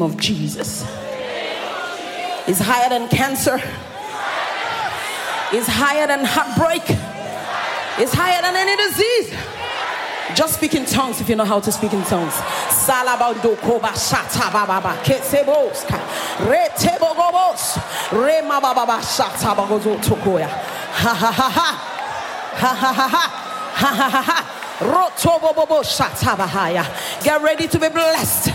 of Jesus. Is higher than cancer. Is higher than heartbreak. Is higher than any disease. Just speak in tongues if you know how to speak in tongues. Salabando koba shata baba kesebos retebo gobos rema baba shata bagozo tokoya ha ha ha ha ha ha ha ha ha ha ha rotobo bobo shata bahaya. Get ready to be blessed.